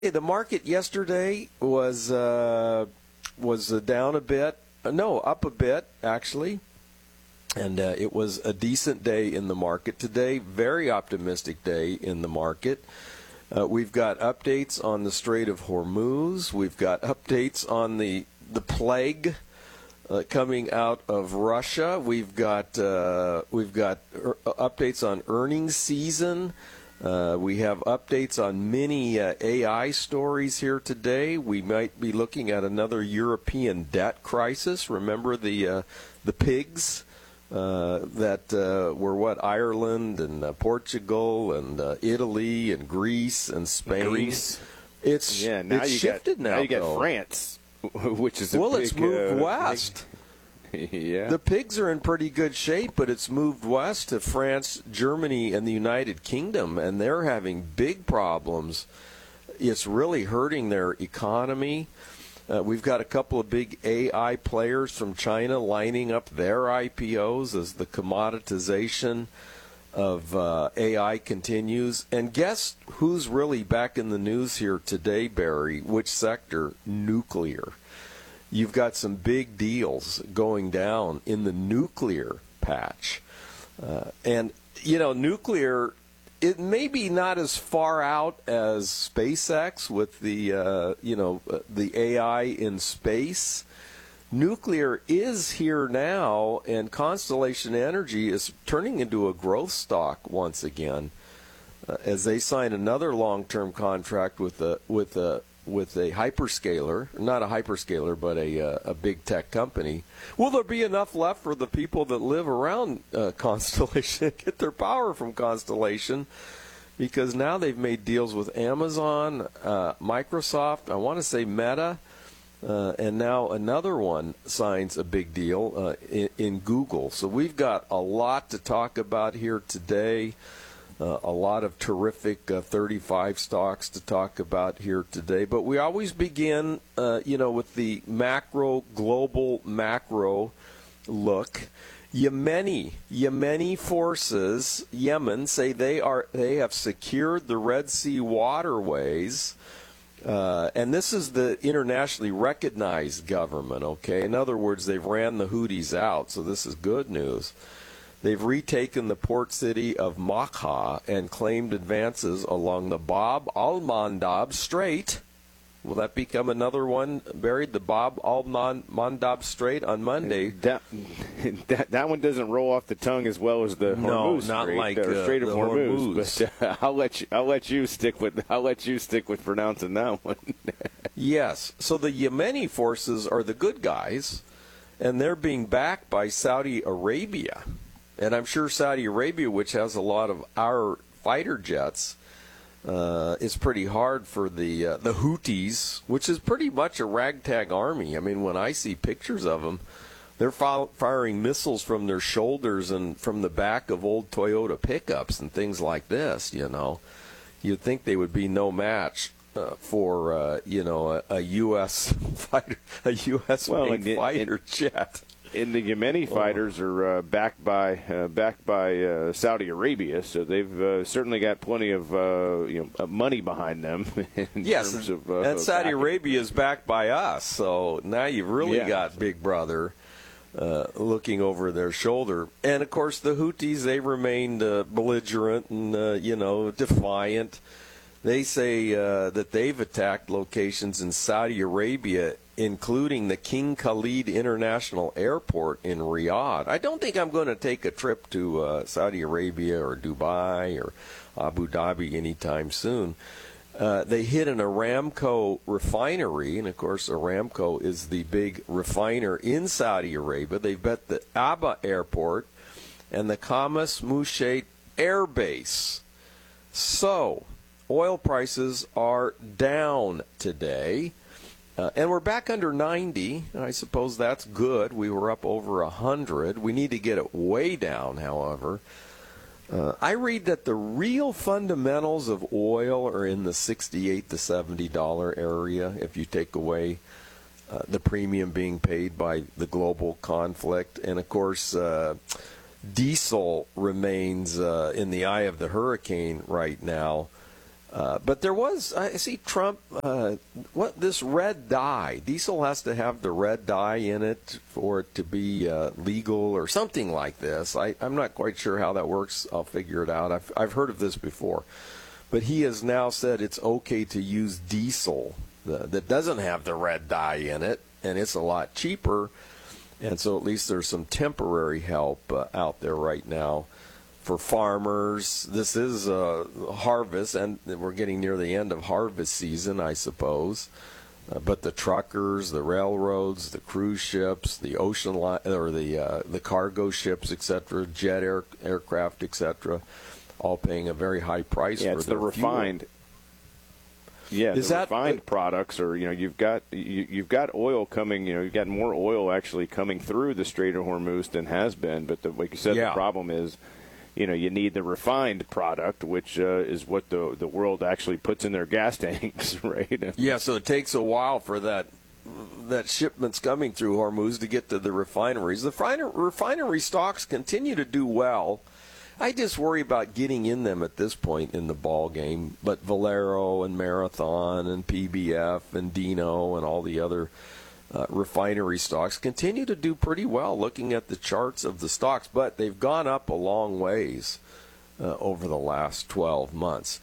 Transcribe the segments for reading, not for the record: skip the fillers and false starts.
The market yesterday was down a bit. No, up a bit, actually. And it was a decent day in the market today. Very optimistic day in the market. We've got updates on the Strait of Hormuz. We've got updates on the plague coming out of Russia. We've got updates on earnings season. We have updates on many AI stories here today. We might be looking at another European debt crisis. Remember the pigs that were Ireland and Portugal and Italy and Greece and Spain. It's shifted now. Now you got France, which is it's moved west. Yeah. The pigs are in pretty good shape, but it's moved west to France, Germany, and the United Kingdom, and they're having big problems. It's really hurting their economy. We've got a couple of big AI players from China lining up their IPOs as the commoditization of AI continues. And guess who's really back in the news here today, Barry? Which sector? Nuclear. You've got some big deals going down in the nuclear patch. And, nuclear, it may be not as far out as SpaceX with the, the AI in space. Nuclear is here now, and Constellation Energy is turning into a growth stock once again as they sign another long-term contract with a hyperscaler, not a hyperscaler, but a big tech company. Will there be enough left for the people that live around Constellation to get their power from Constellation? Because now they've made deals with Amazon, Microsoft, I want to say Meta, and now another one signs a big deal in Google. So we've got a lot to talk about here today. A lot of terrific 35 stocks to talk about here today. But we always begin, with the global macro look. Yemeni forces, Yemen, say they have secured the Red Sea waterways. And this is the internationally recognized government, okay? In other words, they've ran the Houthis out, so this is good news. They've retaken the port city of Makha and claimed advances along the Bab al-Mandab Strait. Will that become another one, buried? The Bab al-Mandab Strait on Monday. That one doesn't roll off the tongue as well as the Hormuz not Strait, like Strait of the Hormuz. But I'll let you stick with pronouncing that one. Yes. So the Yemeni forces are the good guys, and they're being backed by Saudi Arabia. And I'm sure Saudi Arabia, which has a lot of our fighter jets, is pretty hard for the Houthis, which is pretty much a ragtag army. I mean, when I see pictures of them, they're firing missiles from their shoulders and from the back of old Toyota pickups and things like this, You'd think they would be no match for, a U.S. fighter, a U.S.-made fighter jet. And the Yemeni fighters are backed by Saudi Arabia, so they've certainly got plenty of money behind them. Yes, and Saudi Arabia is backed by us, so now you've really got Big Brother looking over their shoulder. And of course, the Houthis, they remained belligerent and defiant. They say that they've attacked locations in Saudi Arabia, including the King Khalid International Airport in Riyadh. I don't think I'm going to take a trip to Saudi Arabia or Dubai or Abu Dhabi anytime soon. They hit an Aramco refinery, and of course Aramco is the big refiner in Saudi Arabia. They've bet the Aba Airport and the Khamis Mushat Air Base. So, oil prices are down today. And we're back under 90. I suppose that's good. We were up over 100. We need to get it way down, however. I read that the real fundamentals of oil are in the $68 to $70 area if you take away the premium being paid by the global conflict. And, of course, diesel remains in the eye of the hurricane right now. But there was, I see Trump, this red dye. Diesel has to have the red dye in it for it to be legal or something like this. I'm not quite sure how that works. I'll figure it out. I've heard of this before. But he has now said it's okay to use diesel that doesn't have the red dye in it, and it's a lot cheaper. And so at least there's some temporary help out there right now for farmers. This is harvest, and we're getting near the end of harvest season, I suppose. But the truckers, the railroads, the cruise ships, the ocean or the cargo ships, etc., jet aircraft, etc., all paying a very high price for it's the refined. Fuel. Yeah, the refined products are, you've got oil coming, you've got more oil actually coming through the Strait of Hormuz than has been, but like you said, the problem is, you need the refined product, which is what the world actually puts in their gas tanks, right? Yeah, so it takes a while for that shipments coming through Hormuz to get to the refineries. The refinery stocks continue to do well. I just worry about getting in them at this point in the ball game. But Valero and Marathon and PBF and Dino and all the other refinery stocks continue to do pretty well looking at the charts of the stocks. But they've gone up a long ways over the last 12 months.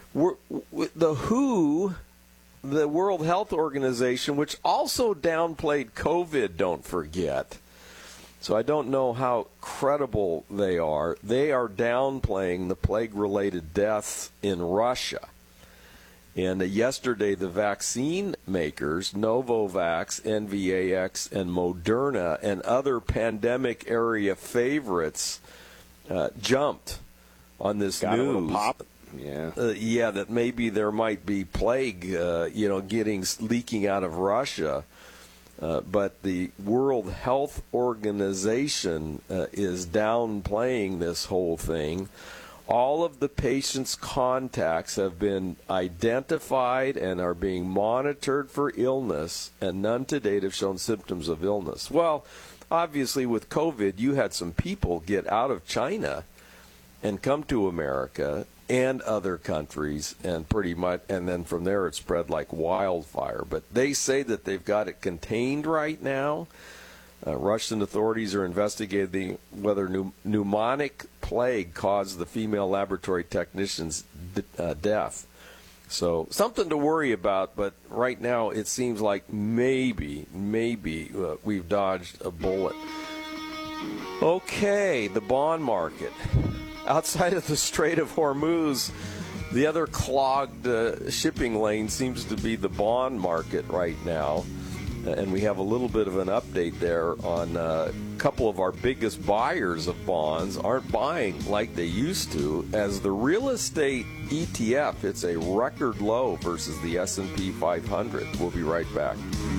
The WHO, the World Health Organization, which also downplayed COVID, don't forget. So I don't know how credible they are. They are downplaying the plague-related deaths in Russia. And yesterday, the vaccine makers, Novavax, NVAX, and Moderna, and other pandemic area favorites jumped on this Got news. A little pop. Yeah, that maybe there might be plague, leaking out of Russia. But the World Health Organization is downplaying this whole thing. All of the patients' contacts have been identified and are being monitored for illness, and none to date have shown symptoms of illness. Well, obviously with COVID, you had some people get out of China and come to America and other countries, and pretty much, and then from there it spread like wildfire. But they say that they've got it contained right now. Russian authorities are investigating whether pneumonic plague caused the female laboratory technician's death. So something to worry about, but right now it seems like maybe we've dodged a bullet. Okay, the bond market. Outside of the Strait of Hormuz, the other clogged shipping lane seems to be the bond market right now. And we have a little bit of an update there on a couple of our biggest buyers of bonds aren't buying like they used to, as the real estate ETF hits a record low versus the S&P 500. We'll be right back.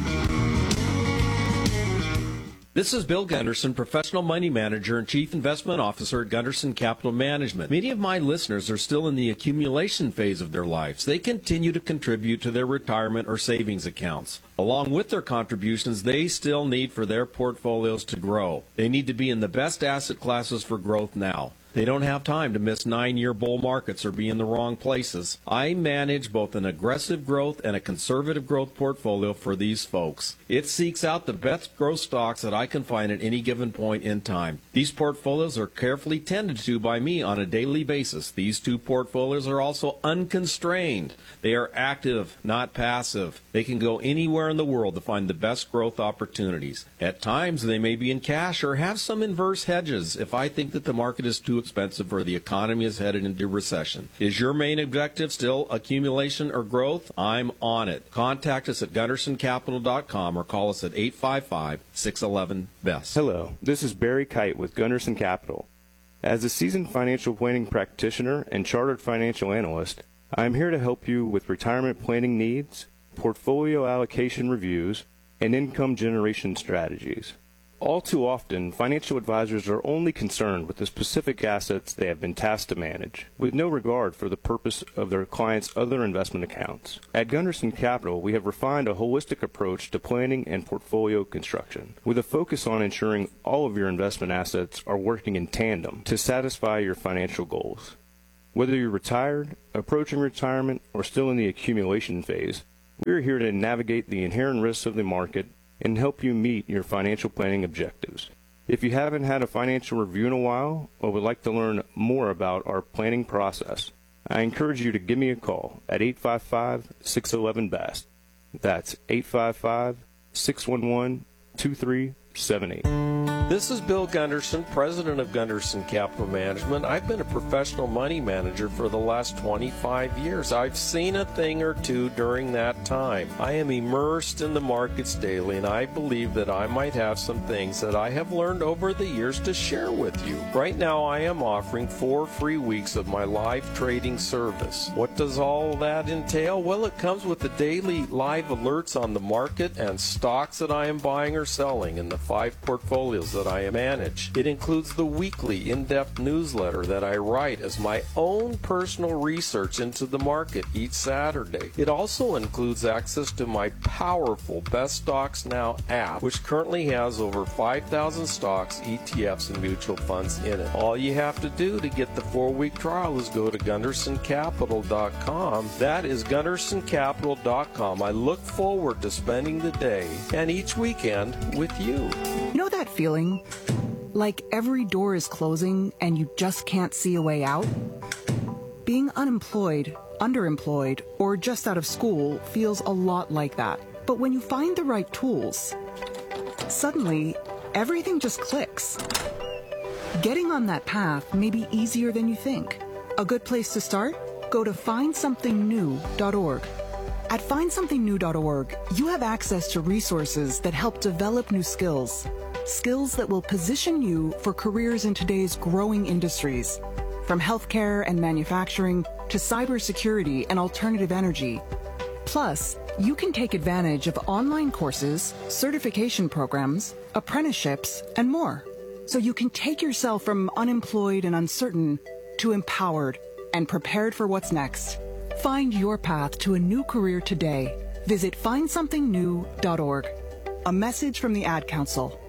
This is Bill Gunderson, Professional Money Manager and Chief Investment Officer at Gunderson Capital Management. Many of my listeners are still in the accumulation phase of their lives. They continue to contribute to their retirement or savings accounts. Along with their contributions, they still need for their portfolios to grow. They need to be in the best asset classes for growth now. They don't have time to miss 9-year bull markets or be in the wrong places. I manage both an aggressive growth and a conservative growth portfolio for these folks. It seeks out the best growth stocks that I can find at any given point in time. These portfolios are carefully tended to by me on a daily basis. These two portfolios are also unconstrained. They are active, not passive. They can go anywhere in the world to find the best growth opportunities. At times, they may be in cash or have some inverse hedges if I think that the market is too expensive or the economy is headed into recession. Is your main objective still accumulation or growth? I'm on it. Contact us at GundersonCapital.com or call us at 855-611-BEST. Hello, this is Barry Kite with Gunderson Capital. As a seasoned financial planning practitioner and chartered financial analyst, I am here to help you with retirement planning needs, portfolio allocation reviews, and income generation strategies. All too often, financial advisors are only concerned with the specific assets they have been tasked to manage, with no regard for the purpose of their clients' other investment accounts. At Gunderson Capital, we have refined a holistic approach to planning and portfolio construction, with a focus on ensuring all of your investment assets are working in tandem to satisfy your financial goals. Whether you're retired, approaching retirement, or still in the accumulation phase, we're here to navigate the inherent risks of the market and help you meet your financial planning objectives. If you haven't had a financial review in a while or would like to learn more about our planning process, I encourage you to give me a call at 855-611-BEST. That's 855-611-2378. This is Bill Gunderson, president of Gunderson Capital Management. I've been a professional money manager for the last 25 years. I've seen a thing or two during that time. I am immersed in the markets daily, and I believe that I might have some things that I have learned over the years to share with you. Right now, I am offering 4 free weeks of my live trading service. What does all that entail? Well, it comes with the daily live alerts on the market and stocks that I am buying or selling in the 5 portfolios that I manage. It includes the weekly in-depth newsletter that I write as my own personal research into the market each Saturday. It also includes access to my powerful Best Stocks Now app, which currently has over 5,000 stocks, ETFs, and mutual funds in it. All you have to do to get the 4-week trial is go to GundersonCapital.com. That is GundersonCapital.com. I look forward to spending the day and each weekend with you. You know that feeling? Like every door is closing and you just can't see a way out? Being unemployed, underemployed, or just out of school feels a lot like that. But when you find the right tools, suddenly everything just clicks. Getting on that path may be easier than you think. A good place to start? Go to findsomethingnew.org. At findsomethingnew.org, you have access to resources that help develop new skills. Skills that will position you for careers in today's growing industries, from healthcare and manufacturing to cybersecurity and alternative energy. Plus, you can take advantage of online courses, certification programs, apprenticeships, and more. So you can take yourself from unemployed and uncertain to empowered and prepared for what's next. Find your path to a new career today. Visit findsomethingnew.org. A message from the Ad Council.